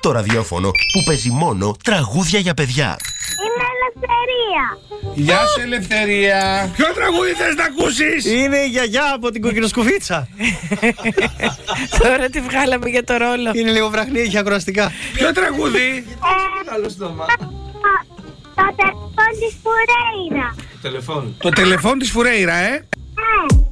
το ραδιόφωνο που παίζει μόνο τραγούδια για παιδιά. Είμαι Ελευθερία. Γεια σου, Ελευθερία. Ποιο τραγούδι θες να ακούσεις? Είναι η γιαγιά από την κοκκινοσκουφίτσα. Τώρα τη βγάλαμε για το ρόλο. Είναι λίγο βραχνή, έχει ακροαστικά. Ποιο τραγούδι? Το τηλεφώνη της Φουρέιρα. Το τηλεφών της Φουρέιρα, Ναι.